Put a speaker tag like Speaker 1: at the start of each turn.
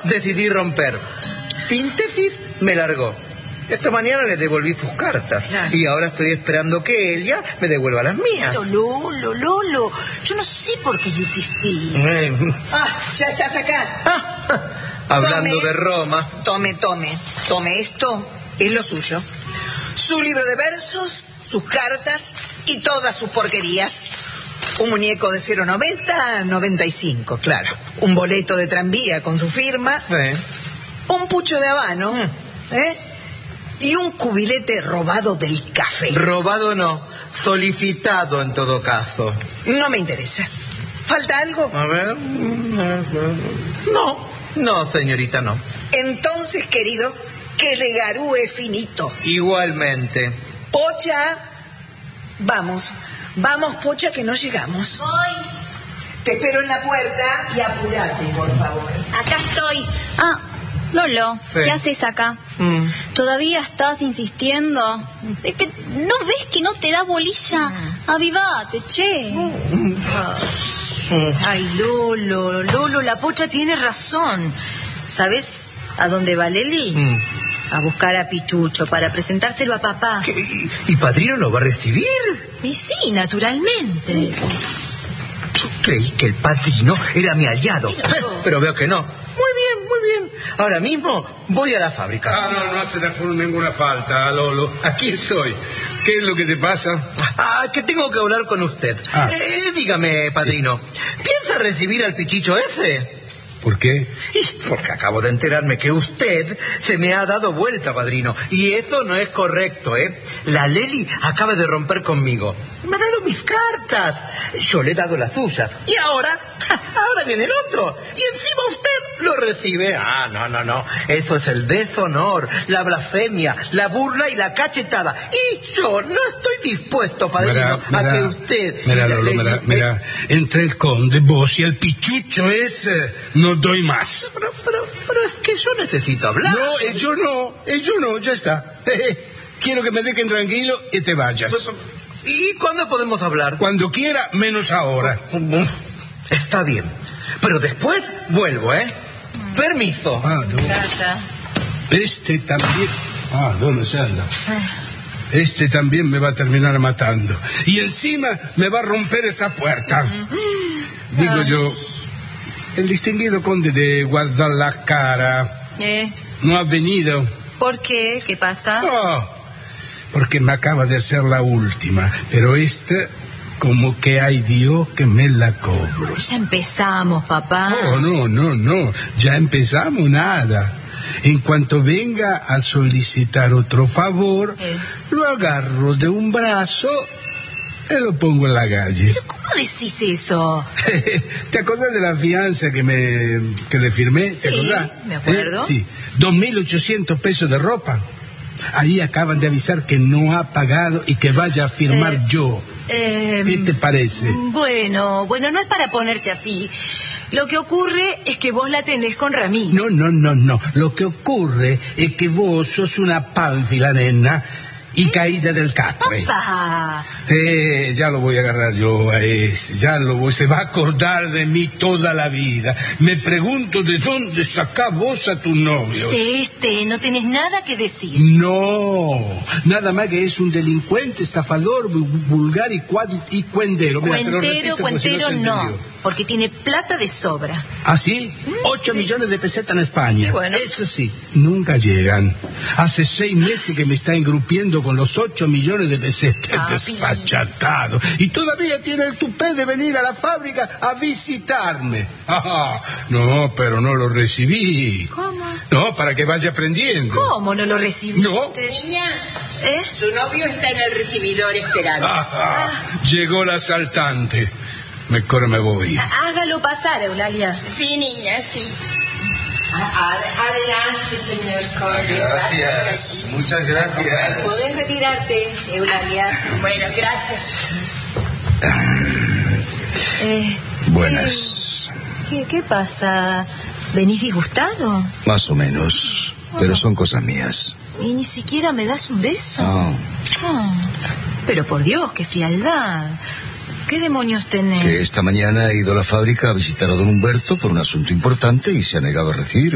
Speaker 1: decidí romper. Síntesis, me largó. Esta mañana le devolví sus cartas. Claro. Y ahora estoy esperando que ella me devuelva las mías.
Speaker 2: Pero Lolo, yo no sé por qué insistí. Ya estás acá.
Speaker 1: Hablando de Roma.
Speaker 2: Tome, esto es lo suyo. Su libro de versos, sus cartas y todas sus porquerías. Un muñeco de 0,90 a 95, claro. Un boleto de tranvía con su firma.
Speaker 1: Sí.
Speaker 2: Un pucho de habano. Y un cubilete robado del café.
Speaker 1: Robado no, solicitado en todo caso.
Speaker 2: No me interesa. ¿Falta algo?
Speaker 1: A ver. No, señorita, no.
Speaker 2: Entonces, querido, que le garúe finito.
Speaker 1: Igualmente.
Speaker 2: Pocha, vamos, Pocha, que no llegamos.
Speaker 3: Voy.
Speaker 2: Te espero en la puerta y apurate, por favor.
Speaker 3: Acá estoy. Lolo,
Speaker 1: sí.
Speaker 3: ¿Qué haces acá? ¿Todavía estás insistiendo? Es que ¿no ves que no te da bolilla? Avivate, che.
Speaker 4: Ay, Lolo, la Pocha tiene razón. ¿Sabes a dónde va Leli? A buscar a Pichucho para presentárselo a papá.
Speaker 1: ¿Y Padrino lo va a recibir?
Speaker 4: Y sí, naturalmente.
Speaker 1: Yo creí que el Padrino era mi aliado, pero veo que no. Muy bien. Ahora mismo voy a la fábrica.
Speaker 5: No hace ninguna falta, Lolo. Aquí estoy. ¿Qué es lo que te pasa?
Speaker 1: Que tengo que hablar con usted. Dígame, Padrino, ¿piensa recibir al pichicho ese?
Speaker 5: ¿Por qué?
Speaker 1: Porque acabo de enterarme que usted se me ha dado vuelta, Padrino. Y eso no es correcto, ¿eh? La Leli acaba de romper conmigo. Me ha dado mis cartas. Yo le he dado las suyas. Y ahora viene el otro. Y encima usted lo recibe. No. Eso es el deshonor, la blasfemia, la burla y la cachetada. Y yo no estoy dispuesto, Padrino, a que usted...
Speaker 5: Mira. Entre el conde, vos y el pichucho ese, no doy más.
Speaker 1: Pero es que yo necesito hablar.
Speaker 5: No, yo no, ya está. Quiero que me dejen tranquilo y te vayas.
Speaker 1: ¿Y cuándo podemos hablar?
Speaker 5: Cuando quiera, menos ahora.
Speaker 1: Está bien. Pero después vuelvo, ¿eh? Permiso.
Speaker 5: Este también... ¿dónde se anda? Este también me va a terminar matando. Y encima me va a romper esa puerta. Digo yo, el distinguido conde de Guadalajara no ha venido.
Speaker 4: ¿Por qué? ¿Qué pasa?
Speaker 5: Porque me acaba de hacer la última. Pero esta, como que hay Dios que me la cobro.
Speaker 4: Ya empezamos, papá.
Speaker 5: No. Ya empezamos nada. En cuanto venga a solicitar otro favor, lo agarro de un brazo y lo pongo en la calle.
Speaker 4: ¿Pero cómo decís eso?
Speaker 5: ¿Te acordás de la fianza que le firmé?
Speaker 4: Sí,
Speaker 5: ¿te acordás?
Speaker 4: me acuerdo.
Speaker 5: Sí, 2.800 pesos de ropa. Ahí acaban de avisar que no ha pagado y que vaya a firmar yo. ¿Qué te parece?
Speaker 4: Bueno, no es para ponerse así. Lo que ocurre es que vos la tenés con Ramiro.
Speaker 5: No. Lo que ocurre es que vos sos una pánfila, nena, y caída del catre.
Speaker 4: ¡Papá!
Speaker 5: Ya lo voy a agarrar yo a ese, se va a acordar de mí toda la vida. Me pregunto de dónde sacás vos a tu novio.
Speaker 4: No tenés nada que decir.
Speaker 5: No, nada más que es un delincuente, estafador, vulgar y cuendero.
Speaker 4: Cuentero no, porque tiene plata de sobra.
Speaker 5: ¿Ah, sí? 8 millones de pesetas en España.
Speaker 4: Bueno.
Speaker 5: Eso sí, nunca llegan. Hace 6 meses que me está engrupiendo con los 8 millones de pesetas. Desfachatado. Y todavía tiene el tupé de venir a la fábrica a visitarme. No, pero no lo recibí.
Speaker 4: ¿Cómo?
Speaker 5: No, para que vaya aprendiendo.
Speaker 4: ¿Cómo no lo recibiste?
Speaker 5: No.
Speaker 2: Niña, su novio está en el recibidor esperando.
Speaker 5: Llegó el asaltante. Mejor me voy.
Speaker 4: Hágalo pasar, Eulalia.
Speaker 2: Sí, niña, sí. Adelante, señor conde.
Speaker 1: Gracias, muchas gracias.
Speaker 4: Podés retirarte, Eulalia.
Speaker 2: Bueno, gracias.
Speaker 6: Buenas.
Speaker 4: ¿Qué pasa? ¿Venís disgustado?
Speaker 6: Más o menos, pero son cosas mías.
Speaker 4: Y ni siquiera me das un beso.
Speaker 6: No.
Speaker 4: Pero por Dios, qué frialdad. ¿Qué demonios tenés?
Speaker 6: Que esta mañana he ido a la fábrica a visitar a don Humberto por un asunto importante y se ha negado a recibirme.